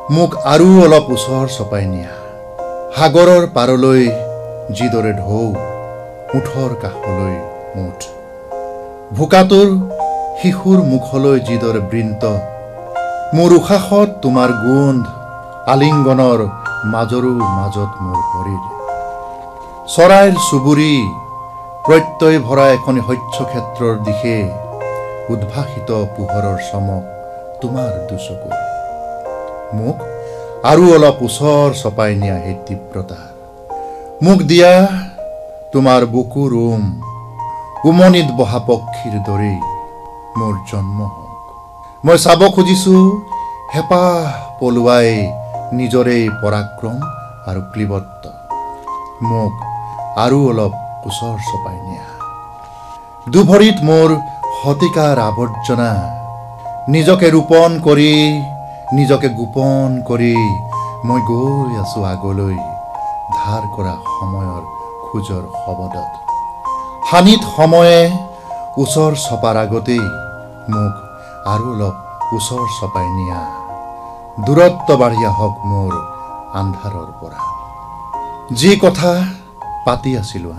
মোক আৰু অলপ ওচৰ চপাই নিয়া সাগৰৰ পাৰলৈ যিদৰে ঢৌ মুঠৰ কাষলৈ মুঠ ভোকাটোৰ শিশুৰ মুখলৈ যিদৰে বৃন্ত মোৰ উশাহত তোমাৰ গোন্ধ আলিংগনৰ মাজৰো মাজত মোৰ শৰীৰ চৰাইৰ চুবুৰী প্ৰত্যয় ভৰা এখন শস্যক্ষেত্ৰৰ দিশে উদ্ভাসিত পোহৰৰ চমক তোমাৰ দুচকুৰ মোক আৰু অলপ ওচৰ চপাই নিয়া সেই তীব্ৰতা মোক দিয়া তোমাৰ বুকু ৰোম উমনিত বহা পক্ষীৰ দৰেই মোৰ জন্ম হওক মই চাব খুজিছো হেঁপাহ পলুৱাই নিজৰেই পৰাক্ৰম আৰু ক্লীবত্ব মোক আৰু অলপ ওচৰ চপাই নিয়া দুভৰিত মোৰ শতিকাৰ আৱৰ্জনা নিজকে ৰোপণ কৰি নিজকে গোপন কৰি মই গৈ আছো আগলৈ ধাৰ কৰা সময়ৰ খোজৰ শবদত হানিত সময়ে ওচৰ চপাৰ আগতেই মোক আৰু অলপ ওচৰ চপাই নিয়া দূৰত্ব বাঢ়ি আহক মোৰ আন্ধাৰৰ পৰা যি কথা পাতি আছিলো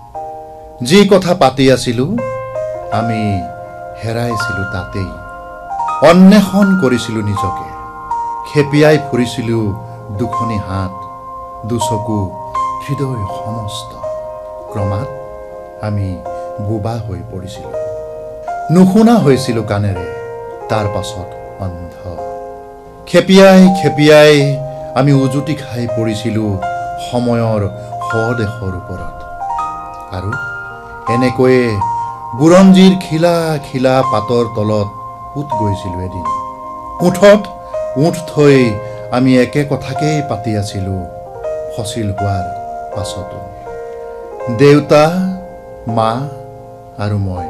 আমি হেৰাইছিলো তাতেই অন্বেষণ কৰিছিলো নিজকে খেপিয়াই ফুৰিছিলো দুখনি হাত দুচকু হৃদয় সমস্ত ক্ৰমাৎ আমি বোবা হৈ পৰিছিলো নুশুনা হৈছিলো কাণেৰে তাৰ পাছত অন্ধ খেপিয়াই খেপিয়াই আমি উজুটি খাই পৰিছিলো সময়ৰ সদেশৰ ওপৰত আৰু এনেকৈয়ে বুৰঞ্জীৰ খিলা খিলা পাতৰ তলত পুত গৈছিলো এদিন উঠত উঠ থৈ আমি একে কথাকেই পাতি আছিলো ফচিল হোৱাৰ পাছতো দেউতা মা আৰু মই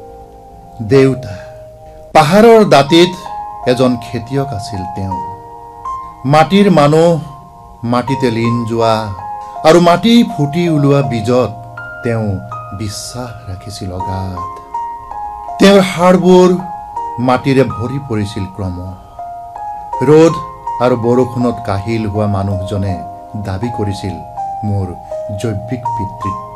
দেউতা পাহাৰৰ দাঁতিত এজন খেতিয়ক আছিল তেওঁ মাটিৰ মানুহ মাটিতে লীন যোৱা আৰু মাটি ফুটি ওলোৱা বীজত তেওঁ বিশ্বাস ৰাখিছিল অগাধ তেওঁৰ হাড়বোৰ মাটিৰে ভৰি পৰিছিল ক্ৰম ৰ'দ আৰু বৰষুণত কাহিল হোৱা মানুহজনে দাবী কৰিছিল মোৰ জৈৱিক পিতৃত্ব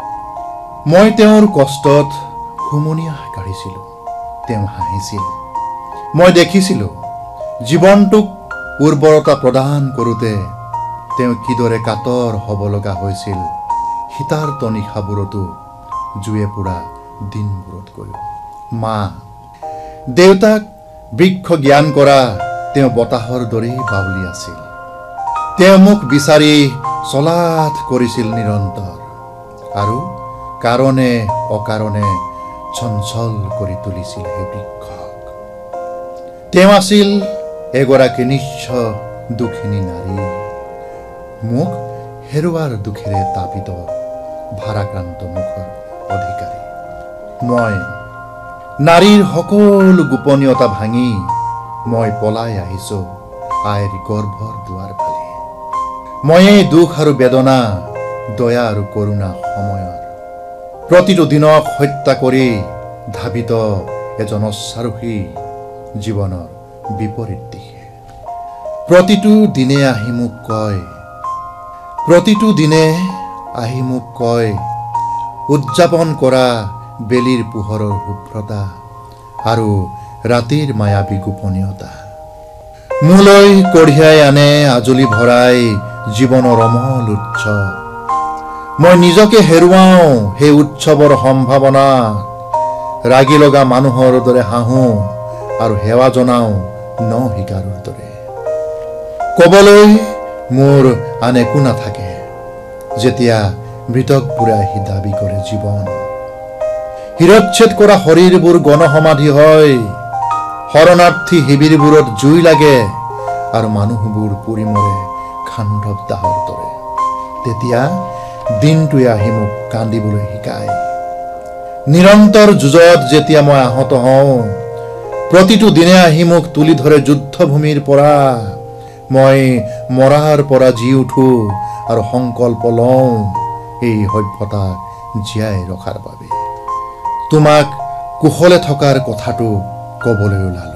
মই তেওঁৰ কষ্টত হুমুনিয়াহ কাঢ়িছিলো তেওঁ হাঁহিছিল মই দেখিছিলো জীৱনটোক উৰ্বৰতা প্ৰদান কৰোঁতে তেওঁ কিদৰে কাতৰ হ'ব লগা হৈছিল শীতাৰ্ত নিশাবোৰতো জুয়ে পুৰা দিনবোৰতকৈ মা দেউতাক বৃক্ষ জ্ঞান কৰা তেওঁ বতাহৰ দৰেই বাউলি আছিল তেওঁ মোক বিচাৰি চলাথ কৰিছিল নিৰন্তৰ আৰু কাৰণে অকাৰণে চঞ্চল কৰি তুলিছিল সেই বৃক্ষক তেওঁ আছিল এগৰাকী নিঃস্ব দুখিনী নাৰী মোক হেৰুৱাৰ দুখেৰে তাপিত ভাৰাক্ৰান্ত মুখৰ অধিকাৰী মই নাৰীৰ সকলো গোপনীয়তা ভাঙি মই পলাই আহিছো আইৰ গৰ্ভৰ দুৱাৰ ফালে ময়েই দুখ আৰু বেদনা দয়া আৰু কৰোণা সময়ৰ প্ৰতিটো দিনক হত্যা কৰি ধাবিত এজন অশ্বাৰোহী জীৱনৰ বিপৰীত দিশে প্ৰতিটো দিনে আহি মোক কয় উদযাপন কৰা বেলিৰ পোহৰৰ শুভ্ৰতা আৰু ৰাতিৰ মায়াবী গোপনীয়তা মোলৈ কঢ়িয়াই আনে আজলি ভৰাই জীৱনৰ অমল উৎসৱ মই নিজকে হেৰুৱাওঁ সেই উৎসৱৰ সম্ভাৱনা ৰাগি লগা মানুহৰ দৰে হাঁহো আৰু সেৱা জনাওঁ ন শিকাৰৰ দৰে ক'বলৈ মোৰ আন একো নাথাকে যেতিয়া মৃতকবোৰে আহি দাবী কৰে জীৱন হিৰচ্ছেদ কৰা শৰীৰবোৰ গণসমাধি হয় শৰণাৰ্থী শিবিৰবোৰত জুই লাগে আৰু মানুহবোৰ পুৰি মৰে খাণ্ডৱ দাহৰ দৰে তেতিয়া দিনটোৱে আহি মোক কান্দিবলৈ শিকায় নিৰন্তৰ যুঁজত যেতিয়া মই আহত হওঁ প্ৰতিটো দিনে আহি মোক তুলি ধৰে যুদ্ধভূমিৰ পৰা মই মৰাৰ পৰা জি উঠো আৰু সংকল্প লওঁ এই সভ্যতাক জীয়াই ৰখাৰ বাবে তোমাক কুশলে থকাৰ কথাটো ক'বলৈ ওলালো